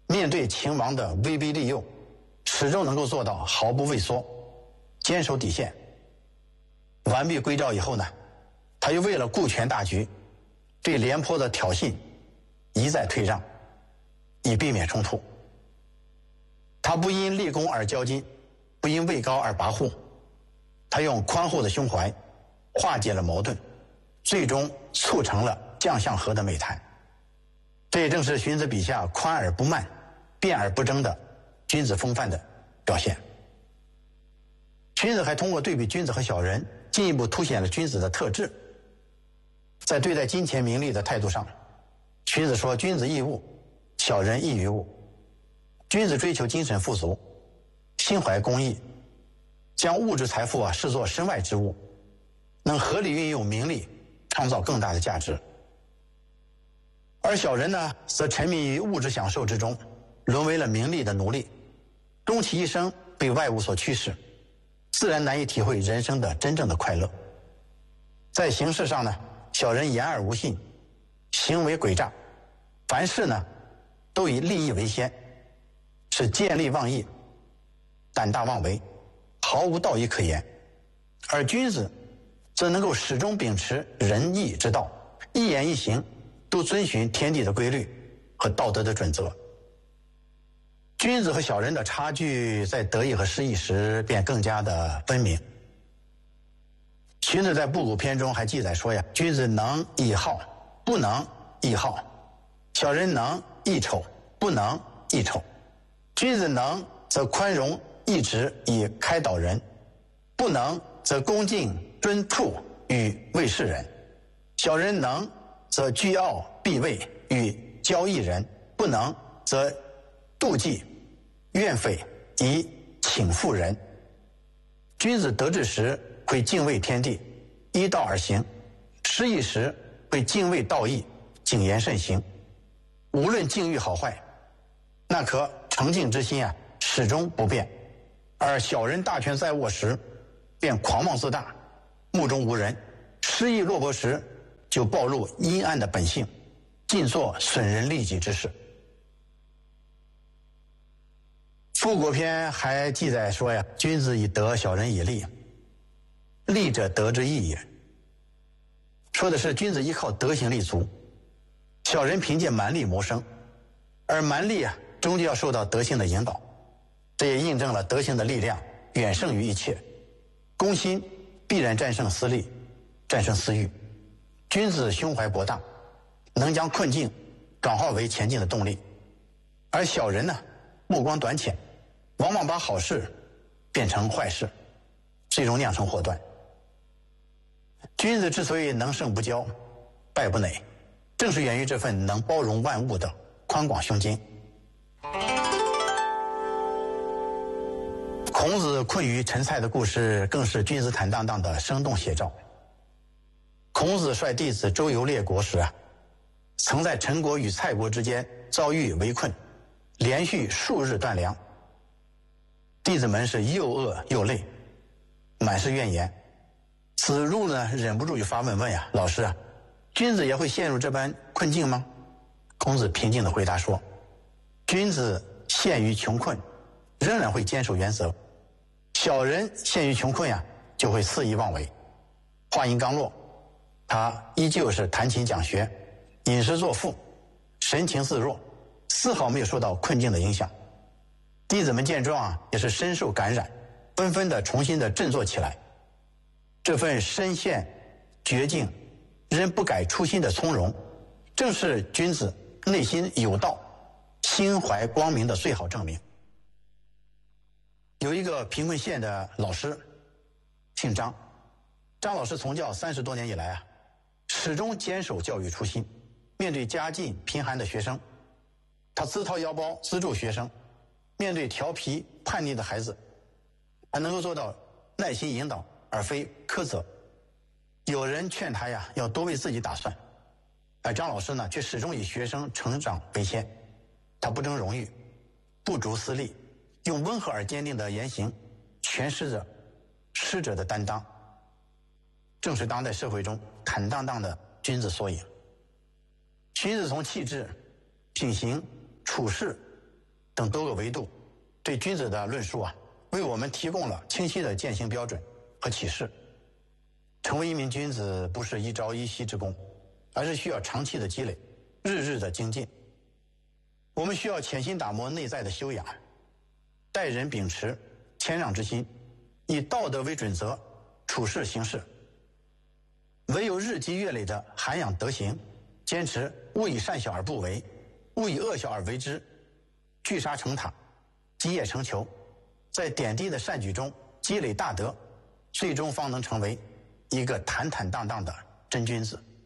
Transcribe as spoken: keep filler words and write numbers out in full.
面对秦王的威逼利诱，始终能够做到毫不畏缩，坚守底线。完璧归赵以后呢，他又为了顾全大局，对廉颇的挑衅一再退让，以避免冲突。他不因立功而骄矜，不因位高而跋扈，他用宽厚的胸怀化解了矛盾，最终促成了将相和的美谈。这也正是荀子笔下宽而不慢，变而不争的君子风范的表现。荀子还通过对比君子和小人，进一步凸显了君子的特质。在对待金钱名利的态度上，荀子说君子易物，小人易于物。君子追求精神富足，心怀公义，将物质财富啊视作身外之物，能合理运用名利，创造更大的价值。而小人呢，则沉迷于物质享受之中，沦为了名利的奴隶，终其一生被外物所驱使，自然难以体会人生的真正的快乐。在形式上呢，小人言而无信，行为诡诈，凡事呢都以利益为先，是见利忘义，胆大妄为，毫无道义可言。而君子则能够始终秉持仁义之道，一言一行都遵循天地的规律和道德的准则。君子和小人的差距在得意和失意时便更加的分明。荀子在《布谷篇》中还记载说呀，君子能易好，不能易好；小人能易丑，不能易丑。君子能则宽容义直以开导人，不能则恭敬敦促与为世人；小人能则居傲避畏与交易人，不能则妒忌怨诽以请妇人。君子得志时会敬畏天地，依道而行；失意时会敬畏道义，谨言慎行。无论境遇好坏，那颗诚敬之心啊，始终不变。而小人大权在握时，便狂妄自大，目中无人；失意落魄时，就暴露阴暗的本性，尽做损人利己之事。复国篇还记载说呀，君子以德，小人以利，利者德之义也。说的是君子依靠德行立足，小人凭借蛮力谋生，而蛮力啊，终究要受到德性的引导。这也印证了德行的力量远胜于一切，公心必然战胜私利，战胜私欲。君子胸怀博大，能将困境转化为前进的动力，而小人呢，目光短浅，往往把好事变成坏事，最终酿成祸端。君子之所以能胜不骄，败不馁，正是源于这份能包容万物的宽广胸襟。孔子困于陈蔡的故事，更是君子坦荡荡的生动写照。孔子率弟子周游列国时啊，曾在陈国与蔡国之间遭遇围困，连续数日断粮。弟子们是又饿又累，满是怨言。子路呢，忍不住就发问问呀：“老师啊，君子也会陷入这般困境吗？”孔子平静地回答说：“君子陷于穷困，仍然会坚守原则；小人陷于穷困呀，就会肆意妄为。”话音刚落，他依旧是弹琴讲学，吟诗作赋，神情自若，丝毫没有受到困境的影响。弟子们见状啊，也是深受感染，纷纷的重新的振作起来。这份身陷绝境仍不改初心的从容，正是君子内心有道，心怀光明的最好证明。有一个贫困县的老师，姓张，张老师从教三十多年以来啊，始终坚守教育初心。面对家境贫寒的学生，他自掏腰包资助学生；面对调皮叛逆的孩子，他能够做到耐心引导而非苛责。有人劝他呀，要多为自己打算，而张老师呢，却始终以学生成长为先。他不争荣誉，不逐私利，用温和而坚定的言行诠释着师者的担当，正是当代社会中坦荡荡的君子缩影。荀子从气质、品行、处事等多个维度，对君子的论述啊，为我们提供了清晰的践行标准和启示。成为一名君子不是一朝一夕之功，而是需要长期的积累，日日的精进。我们需要潜心打磨内在的修养，待人秉持谦让之心，以道德为准则处事行事。唯有日积月累的涵养德行，坚持勿以善小而不为，勿以恶小而为之，聚沙成塔，积业成裘，在点滴的善举中积累大德，最终方能成为一个坦坦荡荡的真君子。